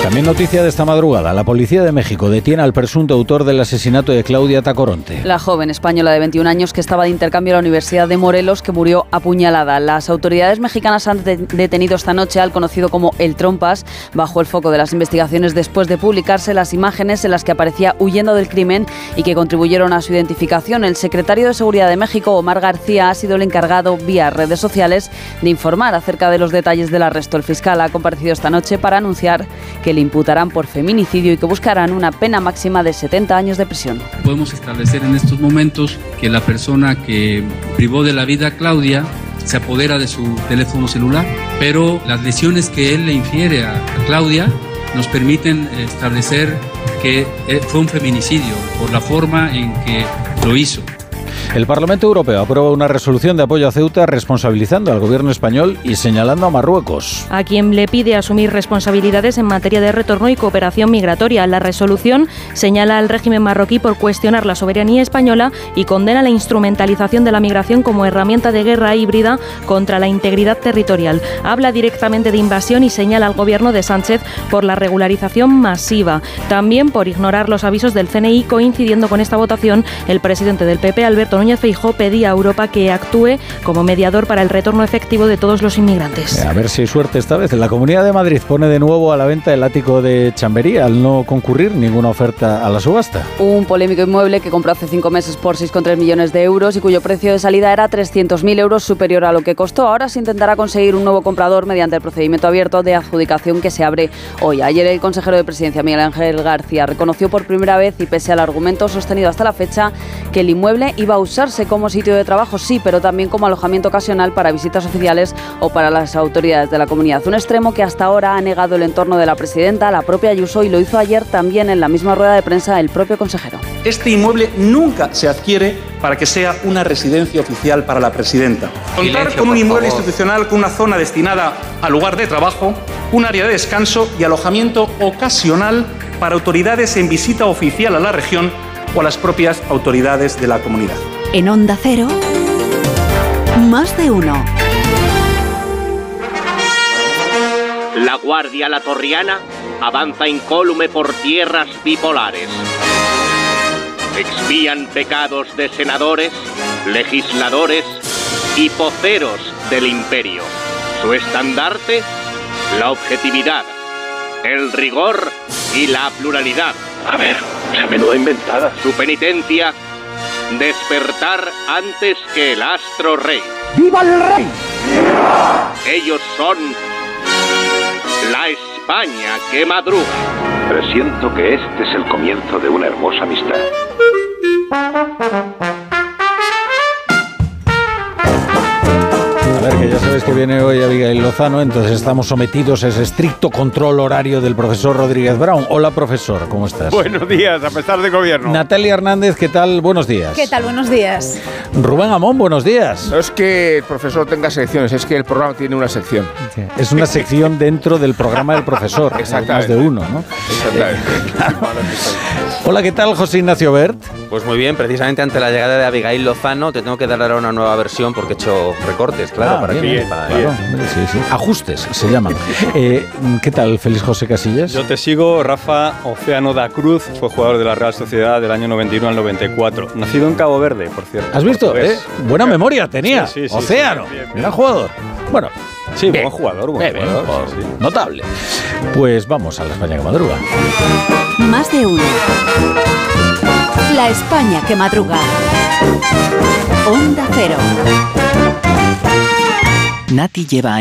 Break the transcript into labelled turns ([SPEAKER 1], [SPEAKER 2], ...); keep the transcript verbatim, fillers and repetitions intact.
[SPEAKER 1] También noticia de esta madrugada. La policía de México detiene al presunto autor del asesinato de Claudia Tacoronte.
[SPEAKER 2] La joven española de veintiún años que estaba de intercambio en la Universidad de Morelos, que murió apuñalada. Las autoridades mexicanas han de- detenido esta noche al conocido como El Trompas, bajo el foco de las investigaciones después de publicarse las imágenes en las que aparecía huyendo del crimen y que contribuyeron a su identificación. El secretario de Seguridad de México, Omar García, ha sido el encargado, vía redes sociales, de informar acerca de los detalles del arresto. El fiscal ha comparecido esta noche para anunciar que le imputarán por feminicidio y que buscarán una pena máxima de setenta años de prisión.
[SPEAKER 3] Podemos establecer en estos momentos que la persona que privó de la vida a Claudia se apodera de su teléfono celular, pero las lesiones que él le infiere a, a Claudia nos permiten establecer que fue un feminicidio por la forma en que lo hizo.
[SPEAKER 1] El Parlamento Europeo aprueba una resolución de apoyo a Ceuta responsabilizando al gobierno español y señalando a Marruecos,
[SPEAKER 4] a quien le pide asumir responsabilidades en materia de retorno y cooperación migratoria. La resolución señala al régimen marroquí por cuestionar la soberanía española y condena la instrumentalización de la migración como herramienta de guerra híbrida contra la integridad territorial. Habla directamente de invasión y señala al gobierno de Sánchez por la regularización masiva. También por ignorar los avisos del C N I. Coincidiendo con esta votación, el presidente del P P, Alberto Núñez Feijóo, pedía a Europa que actúe como mediador para el retorno efectivo de todos los inmigrantes.
[SPEAKER 1] A ver si hay suerte esta vez. La Comunidad de Madrid pone de nuevo a la venta el ático de Chamberí al no concurrir ninguna oferta a la subasta.
[SPEAKER 2] Un polémico inmueble que compró hace cinco meses por seis coma tres millones de euros y cuyo precio de salida era trescientos mil euros superior a lo que costó. Ahora se intentará conseguir un nuevo comprador mediante el procedimiento abierto de adjudicación que se abre hoy. Ayer el consejero de Presidencia, Miguel Ángel García, reconoció por primera vez, y pese al argumento sostenido hasta la fecha, que el inmueble iba a usarse como sitio de trabajo, sí, pero también como alojamiento ocasional para visitas oficiales o para las autoridades de la comunidad. Un extremo que hasta ahora ha negado el entorno de la presidenta, la propia Ayuso, y lo hizo ayer también en la misma rueda de prensa el propio consejero.
[SPEAKER 5] Este inmueble nunca se adquiere para que sea una residencia oficial para la presidenta. Contar Silencio, con un inmueble favor. institucional con una zona destinada al lugar de trabajo, un área de descanso y alojamiento ocasional para autoridades en visita oficial a la región o a las propias autoridades de la comunidad.
[SPEAKER 6] En Onda Cero, más de uno.
[SPEAKER 7] La Guardia Latorriana avanza incólume por tierras bipolares. Expían pecados de senadores, legisladores y poceros del imperio. Su estandarte, la objetividad, el rigor y la pluralidad.
[SPEAKER 8] A ver, esa menuda inventada.
[SPEAKER 7] Su penitencia, despertar antes que el astro rey.
[SPEAKER 9] ¡Viva el rey!
[SPEAKER 7] Ellos son la España que madruga.
[SPEAKER 8] Presiento que este es el comienzo de una hermosa amistad.
[SPEAKER 1] A ver, que ya sabes que viene hoy Abigail Lozano, entonces estamos sometidos a ese estricto control horario del profesor Rodríguez Brown. Hola, profesor, ¿cómo estás?
[SPEAKER 10] Buenos días, a pesar de gobierno.
[SPEAKER 1] Natalia Hernández, ¿qué tal? Buenos días.
[SPEAKER 11] ¿Qué tal? Buenos días.
[SPEAKER 1] Rubén Amón, buenos días.
[SPEAKER 10] No es que el profesor tenga secciones, es que el programa tiene una sección.
[SPEAKER 1] Sí, es una sección dentro del programa del profesor.
[SPEAKER 10] Exactamente.
[SPEAKER 1] Más de uno, ¿no?
[SPEAKER 10] Exactamente.
[SPEAKER 1] Hola, ¿qué tal, José Ignacio Bert?
[SPEAKER 12] Pues muy bien, precisamente ante la llegada de Abigail Lozano te tengo que dar ahora una nueva versión porque he hecho recortes, claro,
[SPEAKER 1] ah,
[SPEAKER 12] para
[SPEAKER 1] bien,
[SPEAKER 12] que...
[SPEAKER 1] Bien,
[SPEAKER 12] para
[SPEAKER 1] claro, sí, sí. Ajustes se llaman. Eh, ¿Qué tal, Félix José Casillas?
[SPEAKER 13] Yo te sigo. Rafa Océano da Cruz fue jugador de la Real Sociedad del año noventa y uno al noventa y cuatro. Nacido en Cabo Verde, por cierto.
[SPEAKER 1] ¿Has visto? ¿Eh? Buena memoria tenía.
[SPEAKER 13] Sí, sí, sí,
[SPEAKER 1] Océano.
[SPEAKER 13] Sí, bien, bien.
[SPEAKER 1] Gran jugador. Bueno.
[SPEAKER 13] Sí,
[SPEAKER 1] bien.
[SPEAKER 13] buen jugador, buen
[SPEAKER 1] bien,
[SPEAKER 13] jugador.
[SPEAKER 1] Bien,
[SPEAKER 13] sí, sí.
[SPEAKER 1] Notable. Pues vamos a la España que madruga.
[SPEAKER 6] Más de uno. La España que madruga. Onda Cero.
[SPEAKER 14] Nati lleva